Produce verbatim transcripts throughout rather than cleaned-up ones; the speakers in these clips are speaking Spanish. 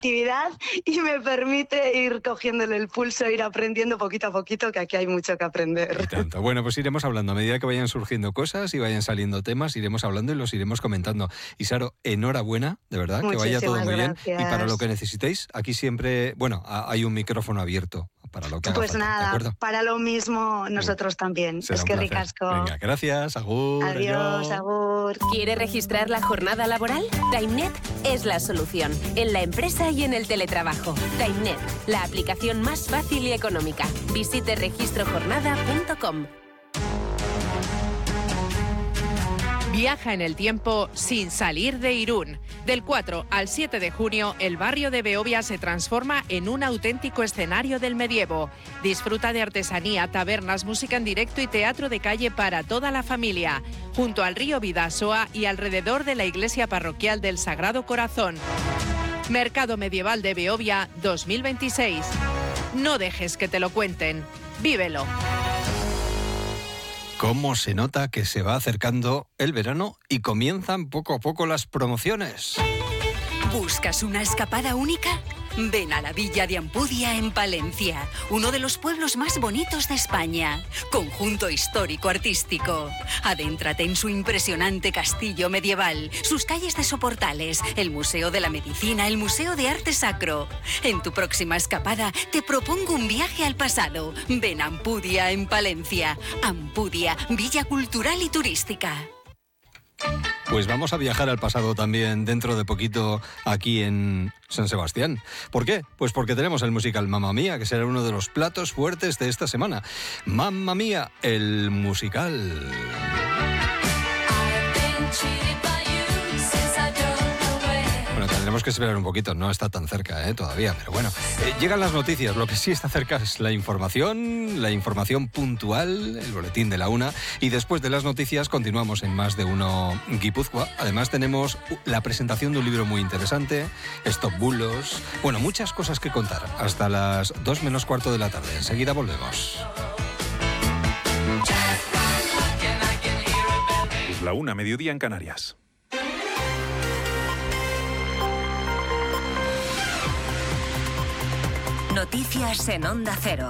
actividad y me permite ir cogiéndole el pulso, ir aprendiendo poquito a poquito, que aquí hay mucho que aprender. Y tanto. Bueno, pues iremos hablando. A medida que vayan surgiendo cosas y vayan saliendo temas, iremos hablando y los iremos comentando. Y Saro, enhorabuena, de verdad, Muchísimas que vaya todo muy gracias. bien. Y para lo que necesitéis, aquí siempre, bueno, hay un micrófono abierto para lo que haga Pues falta, nada, ¿de acuerdo? para lo mismo nosotros también. Será Es un que placer. ricasco. Venga, gracias, agur. Adiós, adiós. agur. ¿Quiere registrar la jornada laboral? TimeNet es la solución, en la empresa y en el teletrabajo. TimeNet, la aplicación más fácil y económica. Visite registro jornada punto com. Viaja en el tiempo sin salir de Irún. Del cuatro al siete de junio, el barrio de Beovia se transforma en un auténtico escenario del medievo. Disfruta de artesanía, tabernas, música en directo y teatro de calle para toda la familia, junto al río Bidasoa y alrededor de la iglesia parroquial del Sagrado Corazón. Mercado Medieval de Beovia dos mil veintiséis. No dejes que te lo cuenten. Vívelo. Cómo se nota que se va acercando el verano y comienzan poco a poco las promociones. ¿Buscas una escapada única? Ven a la Villa de Ampudia en Palencia, uno de los pueblos más bonitos de España. Conjunto histórico-artístico. Adéntrate en su impresionante castillo medieval, sus calles de soportales, el Museo de la Medicina, el Museo de Arte Sacro. En tu próxima escapada te propongo un viaje al pasado. Ven a Ampudia en Palencia. Ampudia, Villa Cultural y Turística. Pues vamos a viajar al pasado también dentro de poquito aquí en San Sebastián. ¿Por qué? Pues porque tenemos el musical Mamma Mía, que será uno de los platos fuertes de esta semana. Mamma Mía, el musical. Bueno, tendremos que esperar un poquito, no está tan cerca ¿eh? todavía, pero bueno. Eh, llegan las noticias, lo que sí está cerca es la información, la información puntual, el boletín de la una, y después de las noticias continuamos en Más de Uno Guipúzcoa. Además tenemos la presentación de un libro muy interesante, Stop Bulos, bueno, muchas cosas que contar, hasta las dos menos cuarto de la tarde. Enseguida volvemos. Es la una, mediodía en Canarias. Noticias en Onda Cero.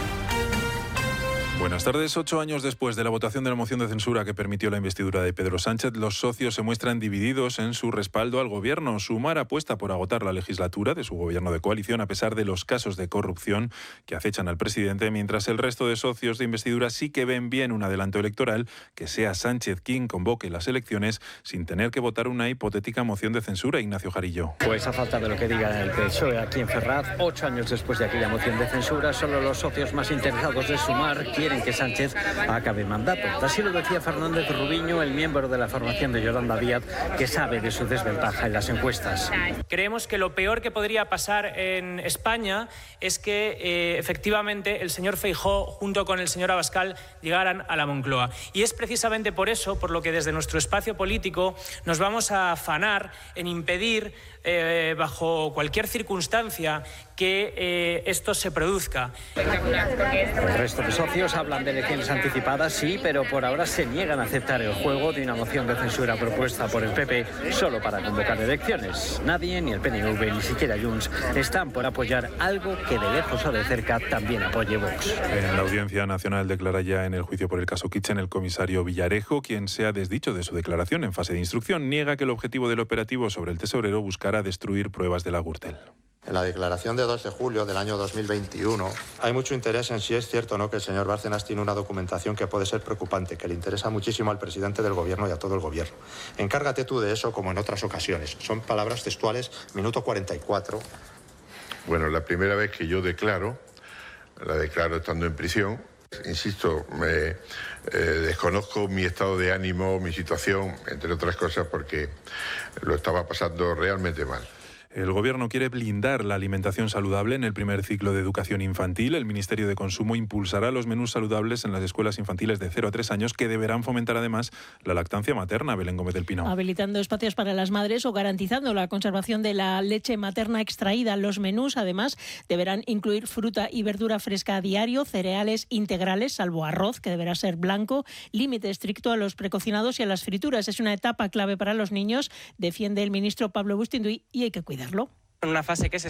Buenas tardes. Ocho años después de la votación de la moción de censura que permitió la investidura de Pedro Sánchez, los socios se muestran divididos en su respaldo al gobierno. Sumar apuesta por agotar la legislatura de su gobierno de coalición a pesar de los casos de corrupción que acechan al presidente, mientras el resto de socios de investidura sí que ven bien un adelanto electoral, que sea Sánchez quien convoque las elecciones sin tener que votar una hipotética moción de censura. Ignacio Jarillo. Pues a falta de lo que diga el P S O E aquí en Ferraz, ocho años después de aquella moción de censura, solo los socios más interesados de Sumar quieren que Sánchez acabe mandato. Así lo decía Fernández Rubiño, el miembro de la formación de Yolanda Díaz, que sabe de su desventaja en las encuestas. Creemos que lo peor que podría pasar en España es que eh, efectivamente el señor Feijóo junto con el señor Abascal llegaran a la Moncloa. Y es precisamente por eso por lo que desde nuestro espacio político nos vamos a afanar en impedir eh, bajo cualquier circunstancia que eh, esto se produzca. El resto de socios hablan de elecciones anticipadas, sí, pero por ahora se niegan a aceptar el juego de una moción de censura propuesta por el P P solo para convocar elecciones. Nadie, ni el P N V, ni siquiera Junts, están por apoyar algo que de lejos o de cerca también apoye Vox. En la Audiencia Nacional declara ya en el juicio por el caso Kitchen el comisario Villarejo, quien se ha desdicho de su declaración en fase de instrucción. Niega que el objetivo del operativo sobre el tesorero buscara destruir pruebas de la Gürtel. En la declaración de dos de julio del año dos mil veintiuno hay mucho interés en si es cierto o no que el señor Bárcenas tiene una documentación que puede ser preocupante, que le interesa muchísimo al presidente del gobierno y a todo el gobierno. Encárgate tú de eso como en otras ocasiones. Son palabras textuales, minuto cuarenta y cuatro. Bueno, la primera vez que yo declaro, la declaro estando en prisión. Insisto, me, eh, desconozco mi estado de ánimo, mi situación, entre otras cosas, porque lo estaba pasando realmente mal. El Gobierno quiere blindar la alimentación saludable en el primer ciclo de educación infantil. El Ministerio de Consumo impulsará los menús saludables en las escuelas infantiles de cero a tres años, que deberán fomentar además la lactancia materna. Belén Gómez del Pino. Habilitando espacios para las madres o garantizando la conservación de la leche materna extraída. Los menús, además, deberán incluir fruta y verdura fresca a diario, cereales integrales, salvo arroz, que deberá ser blanco, límite estricto a los precocinados y a las frituras. Es una etapa clave para los niños, defiende el ministro Pablo Bustinduy, y hay que cuidar. En una fase que se